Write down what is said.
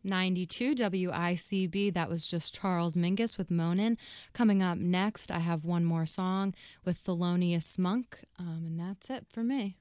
92 WICB. That was just Charles Mingus with Monin. Coming up next, I have one more song with Thelonious Monk, and that's it for me.